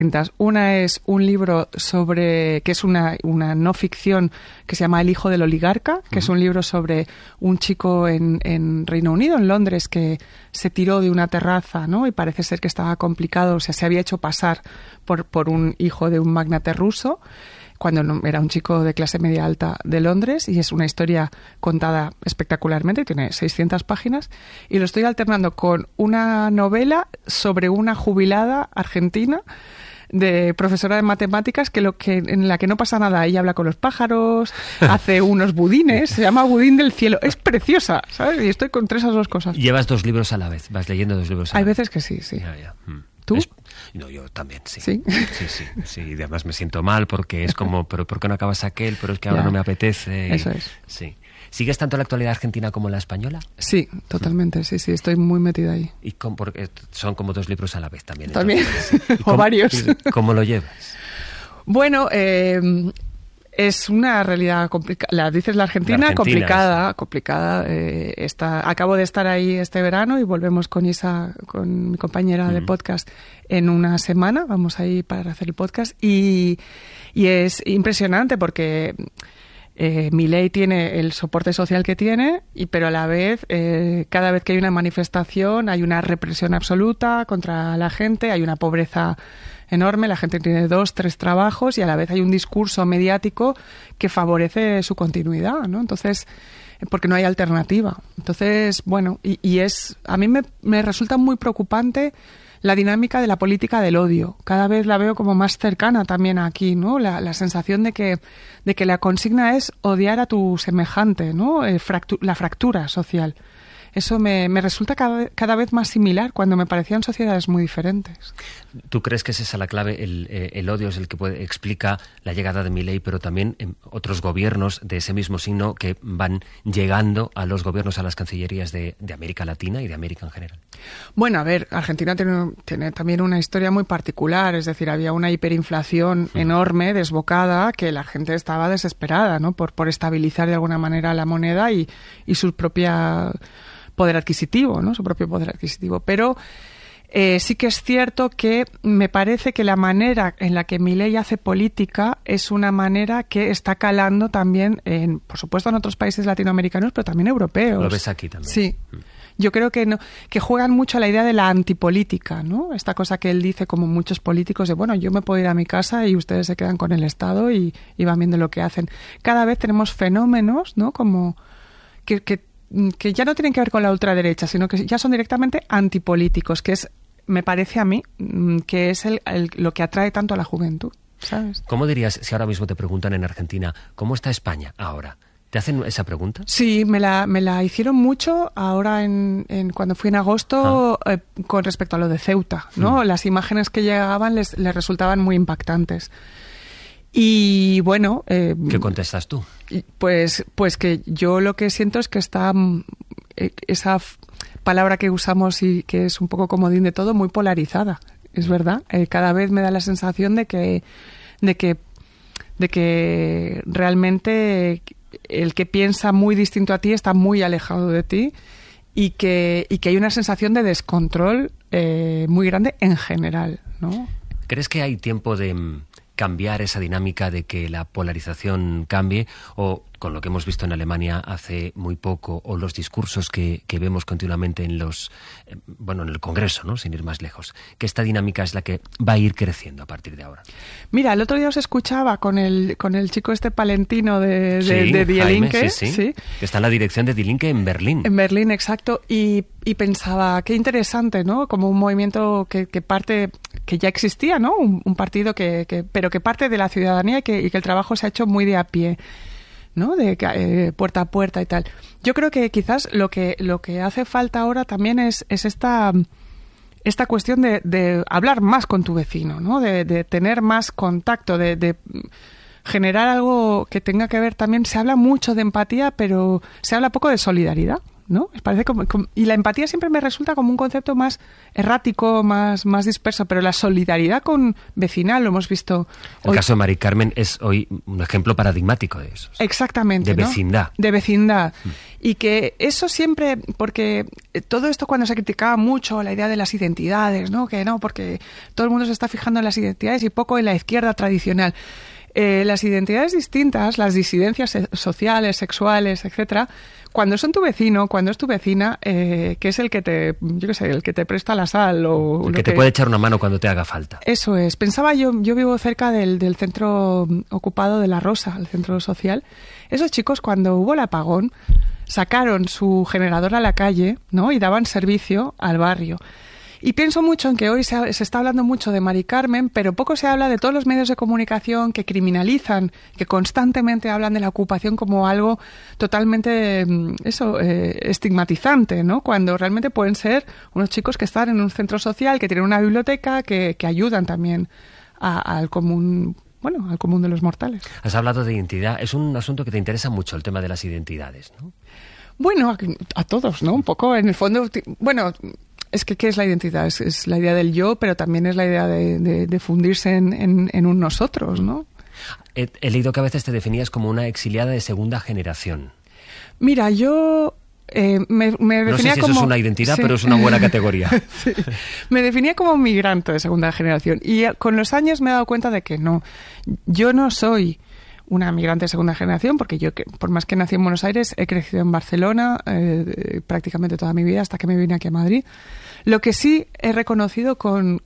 Una es un libro que es una no ficción que se llama El hijo del oligarca, que es un libro sobre un chico en Reino Unido, en Londres, que se tiró de una terraza, ¿no? Y parece ser que estaba complicado, o sea, se había hecho pasar por un hijo de un magnate ruso, cuando era un chico de clase media alta de Londres, y es una historia contada espectacularmente, tiene 600 páginas, y lo estoy alternando con una novela sobre una jubilada argentina de profesora de matemáticas en la que no pasa nada. Ella habla con los pájaros, hace unos budines, se llama Budín del cielo. Es preciosa, ¿sabes? Y estoy con esas dos cosas. ¿Llevas 2 libros a la vez? ¿Vas leyendo 2 libros a la vez? Hay veces que sí. Ya. ¿Tú? No, yo también, sí. ¿Sí? Sí, y además me siento mal porque es como, pero ¿por qué no acabas aquel? Pero es que ahora no me apetece. Eso es. Sí. ¿Sigues tanto la actualidad argentina como la española? Sí, totalmente, sí, estoy muy metida ahí. Y porque son como 2 libros a la vez también. También, entonces, o varios. ¿Cómo lo llevas? Bueno, es una realidad complicada. Dices la Argentina complicada. Acabo de estar ahí este verano y volvemos con Isa, con mi compañera de podcast, en una semana. Vamos ahí para hacer el podcast y es impresionante porque Milei tiene el soporte social que tiene, pero a la vez, cada vez que hay una manifestación hay una represión absoluta contra la gente, hay una pobreza enorme, la gente tiene 2, 3 trabajos y a la vez hay un discurso mediático que favorece su continuidad, ¿no? Entonces, porque no hay alternativa. Entonces, bueno, a mí me resulta muy preocupante la dinámica de la política del odio. Cada vez la veo como más cercana también aquí, ¿no? La sensación de que la consigna es odiar a tu semejante, ¿no? La fractura social. Eso me resulta cada vez más similar cuando me parecían sociedades muy diferentes. ¿Tú crees que es esa la clave? El odio es el que explica la llegada de Milei, pero también otros gobiernos de ese mismo signo que van llegando a los gobiernos, a las cancillerías de América Latina y de América en general. Bueno, a ver, Argentina tiene también una historia muy particular, es decir, había una hiperinflación enorme, desbocada, que la gente estaba desesperada, ¿no? Por estabilizar de alguna manera la moneda y su propia poder adquisitivo, ¿no? Su propio poder adquisitivo. Pero sí que es cierto que me parece que la manera en la que Milei hace política es una manera que está calando también, por supuesto, en otros países latinoamericanos, pero también europeos. Lo ves aquí también. Sí. Yo creo que juegan mucho a la idea de la antipolítica, ¿no? Esta cosa que él dice, como muchos políticos, de bueno, yo me puedo ir a mi casa y ustedes se quedan con el Estado y van viendo lo que hacen. Cada vez tenemos fenómenos, ¿no? Como que ya no tienen que ver con la ultraderecha, sino que ya son directamente antipolíticos, que me parece a mí, que es lo que atrae tanto a la juventud, ¿sabes? ¿Cómo dirías, si ahora mismo te preguntan en Argentina, ¿cómo está España ahora? ¿Te hacen esa pregunta? Sí, me la hicieron mucho ahora cuando fui en agosto con respecto a lo de Ceuta, ¿no? Las imágenes que llegaban les resultaban muy impactantes. Y bueno... ¿Qué contestas tú? Pues que yo lo que siento es que está esa palabra que usamos y que es un poco comodín de todo, muy polarizada, es verdad. Cada vez me da la sensación de que realmente el que piensa muy distinto a ti está muy alejado de ti y que hay una sensación de descontrol muy grande en general, ¿no? ¿Crees que hay tiempo de cambiar esa dinámica, de que la polarización cambie, o con lo que hemos visto en Alemania hace muy poco, o los discursos que vemos continuamente en el Congreso, ¿no? Sin ir más lejos, que esta dinámica es la que va a ir creciendo a partir de ahora? Mira, el otro día os escuchaba con el chico palentino de Die Linke, sí, que está en la dirección de Die Linke en Berlín. En Berlín, exacto, y pensaba, qué interesante, ¿no? Como un movimiento que parte, que ya existía, ¿no? Un partido pero que parte de la ciudadanía y que el trabajo se ha hecho muy de a pie, ¿no? De puerta a puerta y tal. Yo creo que quizás lo que hace falta ahora también es esta cuestión de hablar más con tu vecino, ¿no? De tener más contacto, de generar algo que tenga que ver también. Se habla mucho de empatía, pero se habla poco de solidaridad, ¿no? Parece y la empatía siempre me resulta como un concepto más errático, más disperso, pero la solidaridad con vecinal lo hemos visto hoy. El caso de Mari Carmen es hoy un ejemplo paradigmático de eso. Exactamente, de ¿no? vecindad. De vecindad. Y que eso siempre, porque todo esto cuando se criticaba mucho la idea de las identidades, ¿no? Que no, porque todo el mundo se está fijando en las identidades y poco en la izquierda tradicional. Las identidades distintas, las disidencias sociales, sexuales, etcétera, cuando son tu vecino, cuando es tu vecina, que es el que te, yo qué sé, el que te presta la sal o el que te puede echar una mano cuando te haga falta. Eso es. Pensaba yo vivo cerca del centro ocupado de La Rosa, el centro social. Esos chicos, cuando hubo el apagón, sacaron su generador a la calle, ¿no? Y daban servicio al barrio. Y pienso mucho en que hoy se está hablando mucho de Mari Carmen, pero poco se habla de todos los medios de comunicación que criminalizan, que constantemente hablan de la ocupación como algo totalmente estigmatizante, ¿no? Cuando realmente pueden ser unos chicos que están en un centro social, que tienen una biblioteca, que ayudan también al común. Bueno, al común de los mortales. Has hablado de identidad. Es un asunto que te interesa mucho, el tema de las identidades, ¿no? Bueno, a todos, ¿no? Un poco, en el fondo. Bueno, es que ¿qué es la identidad? Es la idea del yo, pero también es la idea de fundirse en un nosotros, ¿no? He leído que a veces te definías como una exiliada de segunda generación. Mira, yo... me definía no sé si como... eso es una identidad, sí. Pero es una buena categoría. Sí. Me definía como migrante de segunda generación y con los años me he dado cuenta de que no. Yo no soy una migrante de segunda generación porque yo, por más que nací en Buenos Aires, he crecido en Barcelona prácticamente toda mi vida hasta que me vine aquí a Madrid. Lo que sí he reconocido con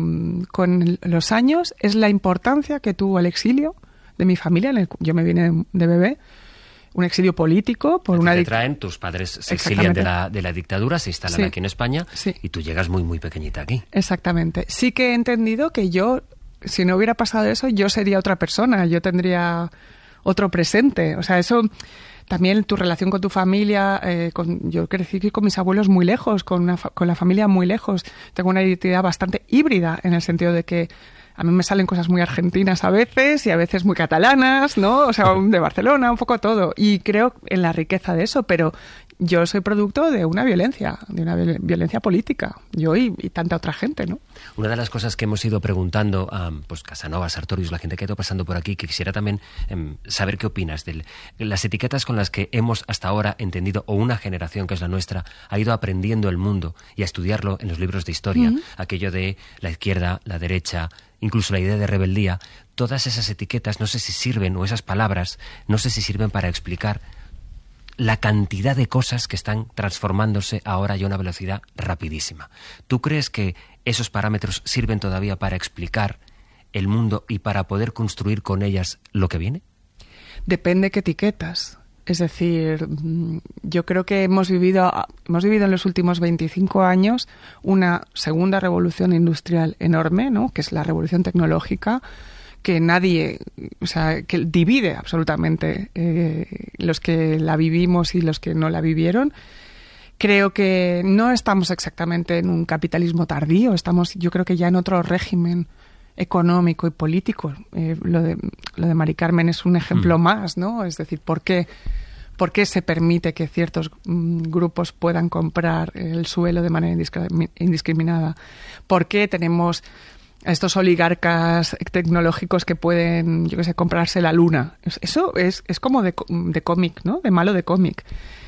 los años es la importancia que tuvo el exilio de mi familia. Yo me vine de bebé. Un exilio político por una... Te traen, tus padres se exilian de la dictadura, se instalan aquí en España y tú llegas muy, muy pequeñita aquí. Exactamente. Sí que he entendido que yo, si no hubiera pasado eso, yo sería otra persona, yo tendría otro presente. O sea, eso... También tu relación con tu familia, yo crecí con mis abuelos muy lejos, con la familia muy lejos. Tengo una identidad bastante híbrida en el sentido de que a mí me salen cosas muy argentinas a veces y a veces muy catalanas, ¿no? O sea, de Barcelona, un poco todo. Y creo en la riqueza de eso, pero yo soy producto de una violencia política. Yo y tanta otra gente, ¿no? Una de las cosas que hemos ido preguntando a Casanova, Sartorius, la gente que ha ido pasando por aquí, que quisiera también saber qué opinas de las etiquetas con las que hemos hasta ahora entendido, o una generación que es la nuestra, ha ido aprendiendo el mundo y a estudiarlo en los libros de historia, aquello de la izquierda, la derecha, incluso la idea de rebeldía. Todas esas etiquetas no sé si sirven, o esas palabras, no sé si sirven para explicar la cantidad de cosas que están transformándose ahora y a una velocidad rapidísima. ¿Tú crees que esos parámetros sirven todavía para explicar el mundo y para poder construir con ellas lo que viene? Depende qué etiquetas. Es decir, yo creo que hemos vivido en los últimos 25 años una segunda revolución industrial enorme, ¿no? Que es la revolución tecnológica, que que divide absolutamente los que la vivimos y los que no la vivieron. Creo que no estamos exactamente en un capitalismo tardío, estamos, yo creo que ya en otro régimen económico y político. Lo de Mari Carmen es un ejemplo más, ¿no? Es decir, ¿por qué se permite que ciertos grupos puedan comprar el suelo de manera indiscriminada? ¿Por qué tenemos a estos oligarcas tecnológicos que pueden, yo qué sé, comprarse la luna? Eso es como de cómic, ¿no? De malo de cómic.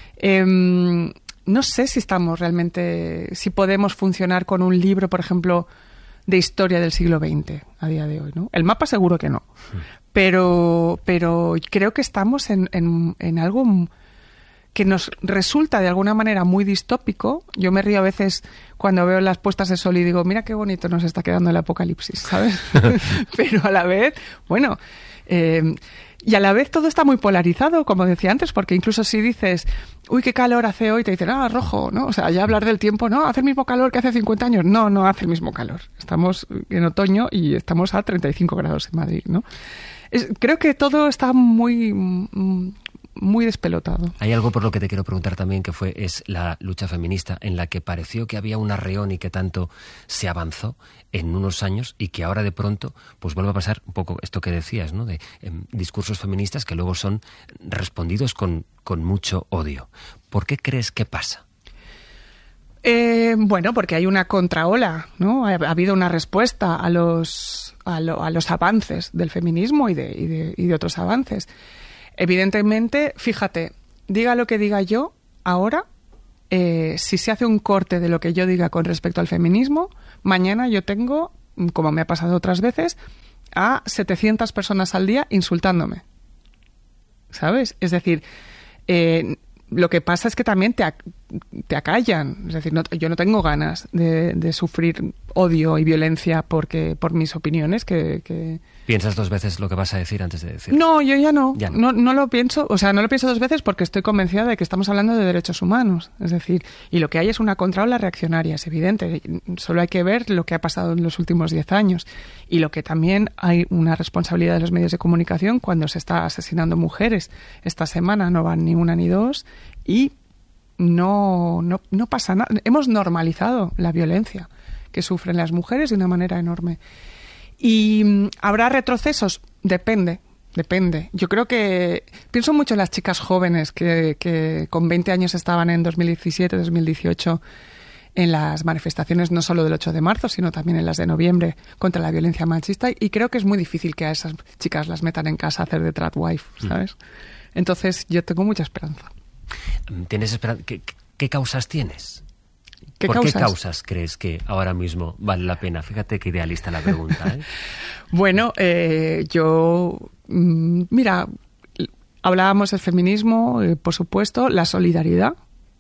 No sé si si podemos funcionar con un libro, por ejemplo, de historia del siglo XX a día de hoy, ¿no? El mapa seguro que no. Pero creo que estamos en algo que nos resulta de alguna manera muy distópico. Yo me río a veces cuando veo las puestas de sol y digo, mira qué bonito nos está quedando el apocalipsis, ¿sabes? Pero a la vez, bueno... y a la vez todo está muy polarizado, como decía antes, porque incluso si dices, uy, qué calor hace hoy, te dicen, rojo, ¿no? O sea, ya hablar del tiempo, no, hace el mismo calor que hace 50 años. No hace el mismo calor. Estamos en otoño y estamos a 35 grados en Madrid, ¿no? Creo que todo está muy despelotado. Hay algo por lo que te quiero preguntar también, es la lucha feminista, en la que pareció que había un arreón y que tanto se avanzó en unos años y que ahora de pronto pues vuelve a pasar un poco esto que decías, ¿no? De discursos feministas que luego son respondidos con mucho odio. ¿Por qué crees que pasa? Bueno, porque hay una contraola, ¿no? Ha habido una respuesta a los avances del feminismo y de otros avances. Evidentemente, fíjate, diga lo que diga yo, ahora, si se hace un corte de lo que yo diga con respecto al feminismo, mañana yo tengo, como me ha pasado otras veces, a 700 personas al día insultándome. ¿Sabes? Es decir, lo que pasa es que también te acallan. Es decir, yo no tengo ganas de sufrir odio y violencia por mis opiniones que... ¿Piensas 2 veces lo que vas a decir antes de decir? No, yo ya no. No lo pienso. O sea, no lo pienso 2 veces porque estoy convencida de que estamos hablando de derechos humanos. Es decir, y lo que hay es una contraola reaccionaria, es evidente. Solo hay que ver lo que ha pasado en los últimos 10 años. Y lo que también hay una responsabilidad de los medios de comunicación cuando se está asesinando mujeres. Esta semana no van ni una ni dos y no pasa nada. Hemos normalizado la violencia que sufren las mujeres de una manera enorme. ¿Y habrá retrocesos? Depende. Yo creo que... Pienso mucho en las chicas jóvenes que con 20 años estaban en 2017, 2018 en las manifestaciones no solo del 8 de marzo, sino también en las de noviembre contra la violencia machista, y creo que es muy difícil que a esas chicas las metan en casa a hacer de tradwife, ¿sabes? Entonces yo tengo mucha esperanza. ¿Tienes esperanza? ¿Qué causas tienes? ¿Qué causas crees que ahora mismo vale la pena? Fíjate qué idealista la pregunta, ¿eh? Bueno, mira, hablábamos del feminismo, por supuesto, la solidaridad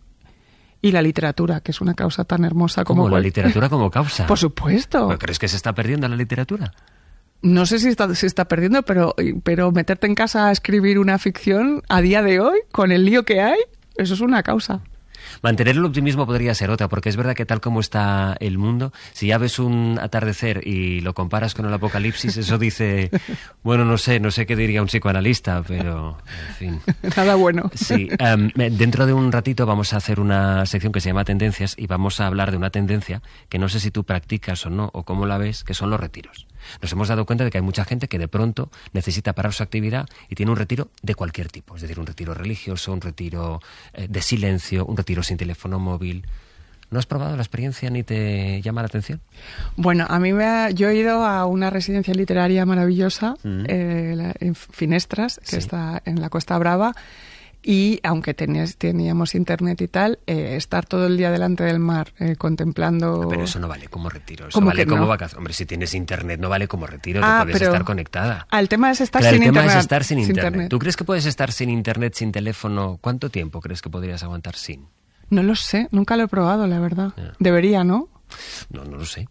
y la literatura, que es una causa tan hermosa como... ¿La literatura como causa? Por supuesto. ¿Pero crees que se está perdiendo la literatura? No sé si se está perdiendo, pero meterte en casa a escribir una ficción a día de hoy, con el lío que hay, eso es una causa. Mantener el optimismo podría ser otra, porque es verdad que tal como está el mundo, si ya ves un atardecer y lo comparas con el apocalipsis, eso dice, bueno, no sé qué diría un psicoanalista, pero en fin. Nada bueno. Sí, dentro de un ratito vamos a hacer una sección que se llama Tendencias y vamos a hablar de una tendencia que no sé si tú practicas o no, o cómo la ves, que son los retiros. Nos hemos dado cuenta de que hay mucha gente que de pronto necesita parar su actividad y tiene un retiro de cualquier tipo, es decir, un retiro religioso, un retiro de silencio, un retiro sin teléfono móvil. ¿No has probado la experiencia ni te llama la atención? Bueno, yo he ido a una residencia literaria maravillosa en Finestras, que está en la Costa Brava. Y aunque teníamos internet y tal, estar todo el día delante del mar contemplando... Pero eso no vale como retiro, eso vale como vacaciones. Hombre, si tienes internet no vale como retiro, tú puedes estar conectada. El tema es estar sin internet. El tema es estar sin internet. ¿Tú crees que puedes estar sin internet, sin teléfono? ¿Cuánto tiempo crees que podrías aguantar sin? No lo sé, nunca lo he probado, la verdad. Debería, ¿no? No lo sé.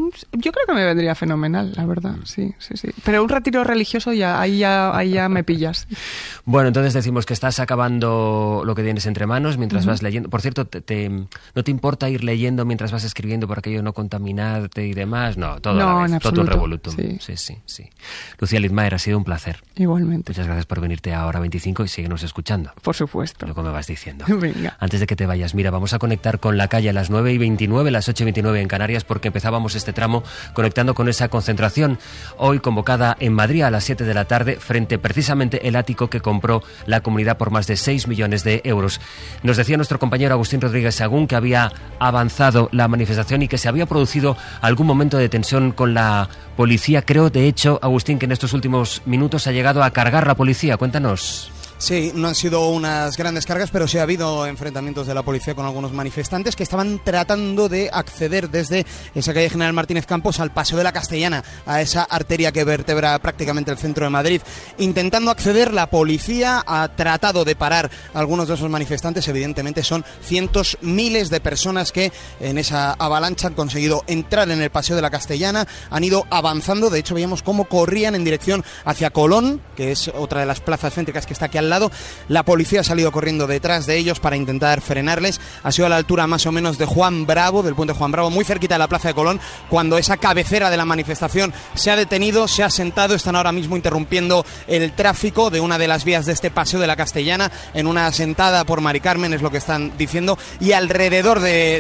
Yo creo que me vendría fenomenal, la verdad, sí. Pero un retiro religioso ahí ya me pillas. Bueno, entonces decimos que estás acabando lo que tienes entre manos mientras vas leyendo. Por cierto, ¿no te importa ir leyendo mientras vas escribiendo por aquello de no contaminarte y demás? No, todo a la vez, todo un revolutum. Sí. Lucía Littmaer, ha sido un placer. Igualmente. Muchas gracias por venirte a Hora 25 y síguenos escuchando. Por supuesto. Lo que me vas diciendo. Venga. Antes de que te vayas, mira, vamos a conectar con la calle a las 9:29, las 8:29 en Canarias, porque empezábamos este tramo conectando con esa concentración hoy convocada en Madrid a las 7 de la tarde frente precisamente el ático que compró la comunidad por más de 6 millones de euros. Nos decía nuestro compañero Agustín Rodríguez Sagún que había avanzado la manifestación y que se había producido algún momento de tensión con la policía. Creo, de hecho, Agustín, que en estos últimos minutos ha llegado a cargar la policía. Cuéntanos. Sí, no han sido unas grandes cargas, pero sí ha habido enfrentamientos de la policía con algunos manifestantes que estaban tratando de acceder desde esa calle General Martínez Campos al Paseo de la Castellana, a esa arteria que vertebra prácticamente el centro de Madrid. Intentando acceder, la policía ha tratado de parar a algunos de esos manifestantes. Evidentemente son cientos, miles de personas que en esa avalancha han conseguido entrar en el Paseo de la Castellana, han ido avanzando. De hecho, veíamos cómo corrían en dirección hacia Colón, que es otra de las plazas céntricas que está aquí al lado. La policía ha salido corriendo detrás de ellos para intentar frenarles. Ha sido a la altura más o menos de Juan Bravo, del puente Juan Bravo, muy cerquita de la plaza de Colón, cuando esa cabecera de la manifestación se ha detenido, se ha sentado. Están ahora mismo interrumpiendo el tráfico de una de las vías de este Paseo de la Castellana en una sentada por Mari Carmen, es lo que están diciendo. Y alrededor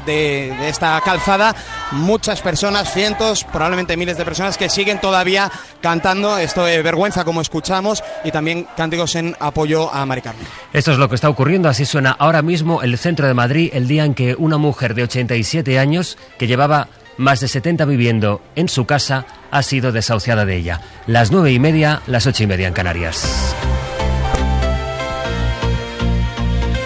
de esta calzada, muchas personas, cientos, probablemente miles de personas que siguen todavía cantando esto de vergüenza, como escuchamos, y también cánticos en apoyo a Mari Carmen. Esto es lo que está ocurriendo, así suena ahora mismo el centro de Madrid, el día en que una mujer de 87 años, que llevaba más de 70 viviendo en su casa, ha sido desahuciada de ella. Las 9:30, las 8:30 en Canarias.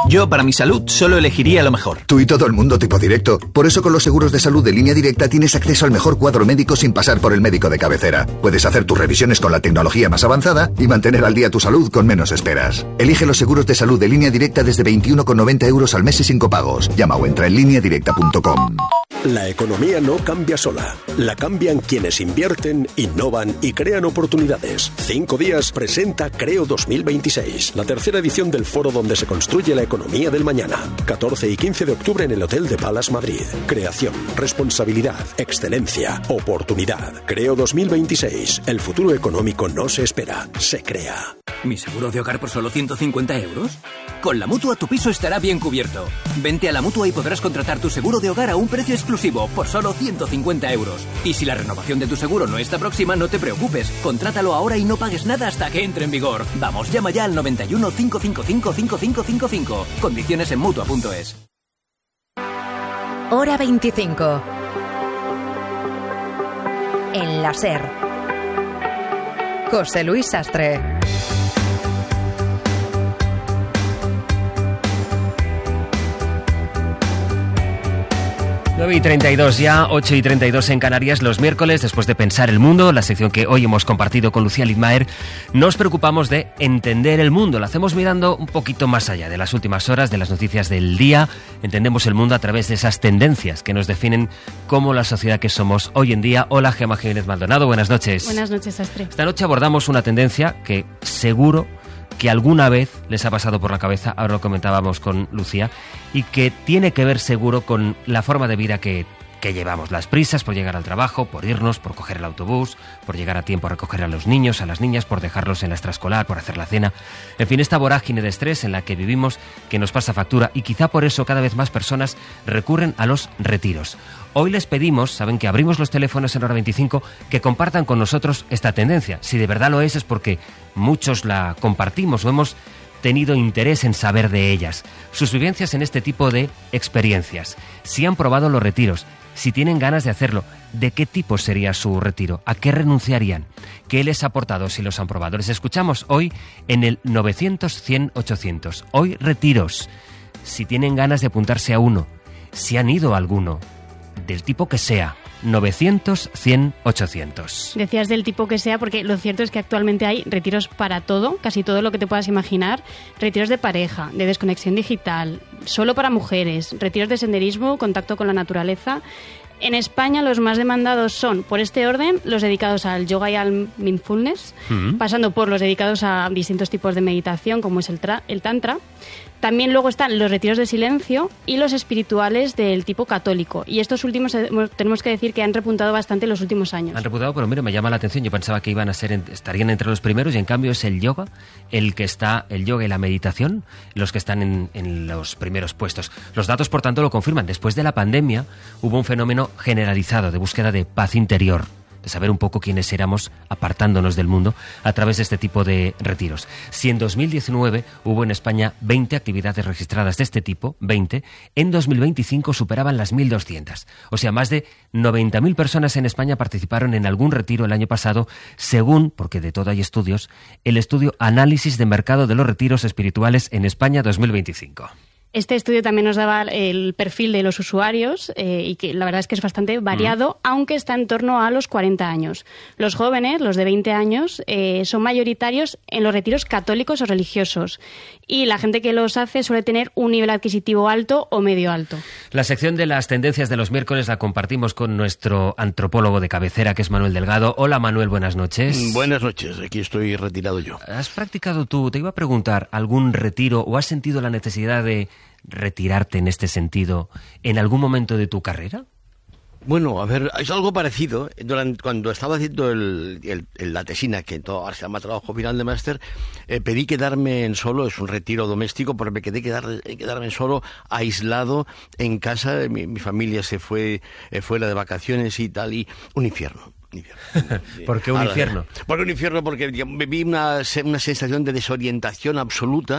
Yo, para mi salud, solo elegiría lo mejor. Tú y todo el mundo tipo directo. Por eso con los seguros de salud de Línea Directa tienes acceso al mejor cuadro médico sin pasar por el médico de cabecera. Puedes hacer tus revisiones con la tecnología más avanzada y mantener al día tu salud con menos esperas. Elige los seguros de salud de Línea Directa desde 21,90 € al mes y sin copagos. Llama o entra en lineadirecta.com. La economía no cambia sola. La cambian quienes invierten, innovan y crean oportunidades. 5 días presenta Creo 2026, la tercera edición del foro donde se construye la economía del mañana. 14 y 15 de octubre en el Hotel de Palace Madrid. Creación, responsabilidad, excelencia, oportunidad. Creo 2026. El futuro económico no se espera, se crea. ¿Mi seguro de hogar por solo 150 €? Con la Mutua tu piso estará bien cubierto. Vente a la Mutua y podrás contratar tu seguro de hogar a un precio exclusivo por solo 150 €. Y si la renovación de tu seguro no está próxima, no te preocupes. Contrátalo ahora y no pagues nada hasta que entre en vigor. Vamos, llama ya al 91 555 5555. Condiciones en Mutua.es. Hora 25. En la SER. José Luis Sastre. 9:32 ya, 8:32 en Canarias. Los miércoles, después de Pensar el Mundo, la sección que hoy hemos compartido con Lucía Lidmaer, nos preocupamos de entender el mundo. Lo hacemos mirando un poquito más allá de las últimas horas, de las noticias del día. Entendemos el mundo a través de esas tendencias que nos definen como la sociedad que somos hoy en día. Hola, Gemma Jiménez Maldonado, buenas noches. Buenas noches, Sastre. Esta noche abordamos una tendencia que seguro que alguna vez les ha pasado por la cabeza, ahora lo comentábamos con Lucía, y que tiene que ver seguro con la forma de vida que llevamos. Las prisas por llegar al trabajo, por irnos, por coger el autobús, por llegar a tiempo a recoger a los niños, a las niñas, por dejarlos en la extraescolar, por hacer la cena. En fin, esta vorágine de estrés en la que vivimos que nos pasa factura, y quizá por eso cada vez más personas recurren a los retiros. Hoy les pedimos, saben que abrimos los teléfonos en Hora 25, que compartan con nosotros esta tendencia. Si de verdad lo es porque muchos la compartimos o hemos tenido interés en saber de ellas. Sus vivencias en este tipo de experiencias. Si han probado los retiros, si tienen ganas de hacerlo, ¿de qué tipo sería su retiro? ¿A qué renunciarían? ¿Qué les ha aportado si los han probado? Les escuchamos hoy en el 900-100-800. Hoy retiros. Si tienen ganas de apuntarse a uno, si han ido a alguno, del tipo que sea. 900-100-800. Decías del tipo que sea porque lo cierto es que actualmente hay retiros para todo, casi todo lo que te puedas imaginar. Retiros de pareja, de desconexión digital, solo para mujeres, retiros de senderismo, contacto con la naturaleza. En España los más demandados son, por este orden, los dedicados al yoga y al mindfulness, pasando por los dedicados a distintos tipos de meditación, como es el tantra. También luego están los retiros de silencio y los espirituales del tipo católico. Y estos últimos tenemos que decir que han repuntado bastante en los últimos años. Han repuntado, pero mira, me llama la atención. Yo pensaba que estarían entre los primeros, y en cambio es el yoga, el yoga y la meditación, los que están en los primeros puestos. Los datos, por tanto, lo confirman. Después de la pandemia hubo un fenómeno generalizado de búsqueda de paz interior, de saber un poco quiénes éramos, apartándonos del mundo a través de este tipo de retiros. Si en 2019 hubo en España 20 actividades registradas de este tipo, 20, en 2025 superaban las 1.200. O sea, más de 90.000 personas en España participaron en algún retiro el año pasado, según, porque de todo hay estudios, el estudio Análisis de Mercado de los Retiros Espirituales en España 2025. Este estudio también nos daba el perfil de los usuarios y que la verdad es que es bastante variado, aunque está en torno a los 40 años. Los jóvenes, los de 20 años, son mayoritarios en los retiros católicos o religiosos, y la gente que los hace suele tener un nivel adquisitivo alto o medio alto. La sección de las tendencias de los miércoles la compartimos con nuestro antropólogo de cabecera, que es Manuel Delgado. Hola, Manuel, buenas noches. Buenas noches, aquí estoy retirado yo. ¿Has practicado tú, te iba a preguntar, algún retiro o has sentido la necesidad de retirarte en este sentido en algún momento de tu carrera? Bueno, a ver, es algo parecido. Cuando estaba haciendo la tesina, que ahora se llama trabajo final de máster, pedí quedarme en solo, es un retiro doméstico, pero me quedé quedarme solo, aislado en casa. Mi familia se fue fuera de vacaciones y tal, y un infierno. ¿Por qué un infierno? Porque un infierno, porque viví una sensación de desorientación absoluta.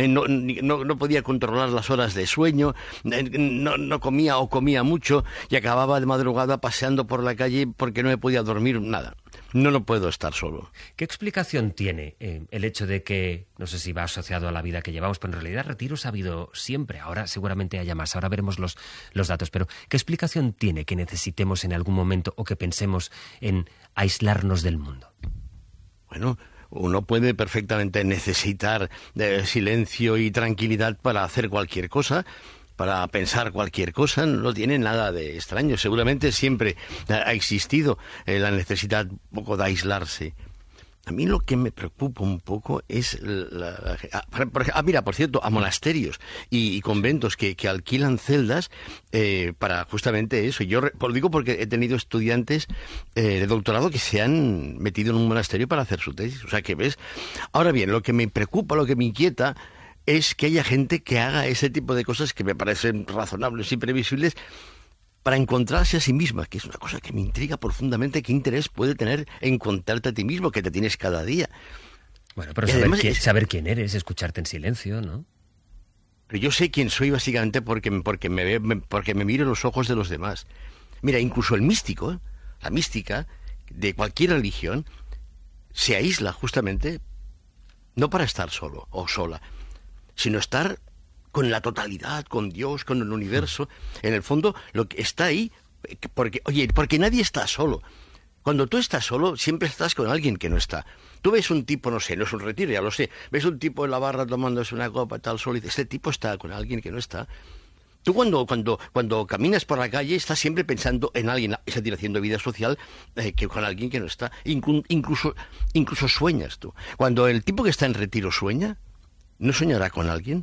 No podía controlar las horas de sueño, no comía o comía mucho, y acababa de madrugada paseando por la calle porque no me podía dormir nada. no puedo estar solo. ¿Qué explicación tiene el hecho de que, no sé si va asociado a la vida que llevamos, pero en realidad retiros ha habido siempre, ahora seguramente haya más, ahora veremos los datos, pero ¿qué explicación tiene que necesitemos en algún momento o que pensemos en aislarnos del mundo? Bueno, uno puede perfectamente necesitar silencio y tranquilidad para hacer cualquier cosa, para pensar cualquier cosa, no tiene nada de extraño. Seguramente siempre ha existido la necesidad un poco de aislarse. A mí lo que me preocupa un poco es mira, por cierto, a monasterios y conventos que alquilan celdas para justamente eso. Yo lo digo porque he tenido estudiantes de doctorado que se han metido en un monasterio para hacer su tesis. O sea, que ves. Ahora bien, lo que me preocupa, lo que me inquieta es que haya gente que haga ese tipo de cosas que me parecen razonables y previsibles para encontrarse a sí misma, que es una cosa que me intriga profundamente. ¿Qué interés puede tener encontrarte a ti mismo, que te tienes cada día? Bueno, pero saber quién eres, escucharte en silencio, ¿no? Pero yo sé quién soy básicamente porque me miro en los ojos de los demás. Mira, incluso el místico, la mística de cualquier religión, se aísla justamente no para estar solo o sola, sino estar con la totalidad, con Dios, con el universo. En el fondo, lo que está ahí, porque nadie está solo. Cuando tú estás solo, siempre estás con alguien que no está. Tú ves un tipo, no sé, no es un retiro, ya lo sé, ves un tipo en la barra tomándose una copa, tal, solo, y este tipo está con alguien que no está. Tú cuando caminas por la calle estás siempre pensando en alguien, es decir, haciendo vida social, que con alguien que no está. Incluso sueñas tú. Cuando el tipo que está en retiro sueña, ¿no soñará con alguien?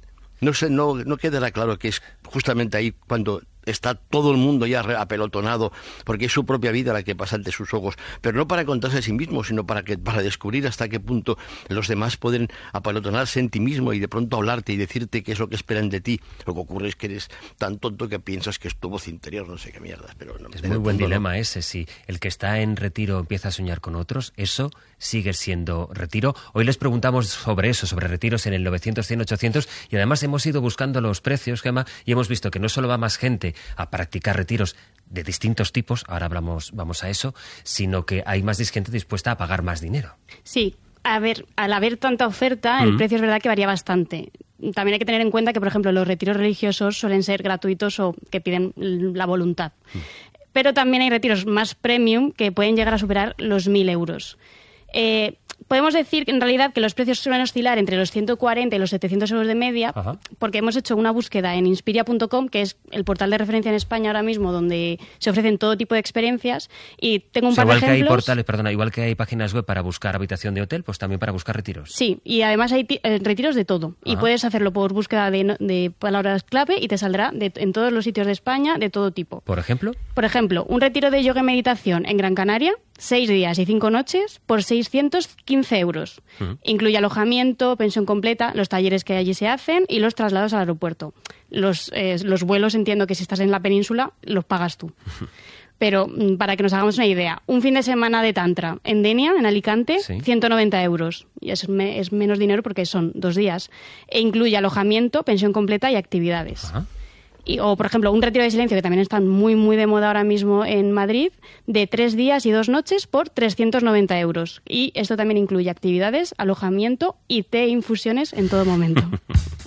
No quedará claro que es justamente ahí cuando está todo el mundo ya apelotonado, porque es su propia vida la que pasa ante sus ojos, pero no para contarse a sí mismo, sino para descubrir hasta qué punto los demás pueden apelotonarse en ti mismo y de pronto hablarte y decirte qué es lo que esperan de ti. Lo que ocurre es que eres tan tonto que piensas que es tu voz interior, no sé qué mierdas. Pero no, es muy buen dilema ese. Si el que está en retiro empieza a soñar con otros, eso sigue siendo retiro. Hoy les preguntamos sobre eso, sobre retiros en el 900, 100, 800, y además hemos ido buscando los precios, Gemma, y hemos visto que no solo va más gente a practicar retiros de distintos tipos, ahora vamos a eso, sino que hay más gente dispuesta a pagar más dinero. Sí, al haber tanta oferta, el precio es verdad que varía bastante. También hay que tener en cuenta que, por ejemplo, los retiros religiosos suelen ser gratuitos o que piden la voluntad. Pero también hay retiros más premium que pueden llegar a superar los 1.000 euros. Podemos decir que en realidad que los precios suelen oscilar entre los 140 y los 700 euros de media. Ajá. Porque hemos hecho una búsqueda en Inspiria.com, que es el portal de referencia en España ahora mismo donde se ofrecen todo tipo de experiencias, y tengo un par de ejemplos. Igual que hay portales, igual que hay páginas web para buscar habitación de hotel, pues también para buscar retiros. Sí, y además hay retiros de todo. Ajá. Y puedes hacerlo por búsqueda de palabras clave y te saldrá en todos los sitios de España de todo tipo. ¿Por ejemplo? Por ejemplo, un retiro de yoga y meditación en Gran Canaria, 6 días y 5 noches por 615 euros. Incluye alojamiento, pensión completa, los talleres que allí se hacen y los traslados al aeropuerto. Los vuelos, entiendo que si estás en la península, los pagas tú. Pero para que nos hagamos una idea, un fin de semana de Tantra en Denia, en Alicante, sí. 190 euros. Y es menos dinero porque son 2 días. E incluye alojamiento, pensión completa y actividades. Ajá. O, por ejemplo, un retiro de silencio, que también está muy, muy de moda ahora mismo en Madrid, de 3 días y 2 noches por 390 euros. Y esto también incluye actividades, alojamiento y té e infusiones en todo momento.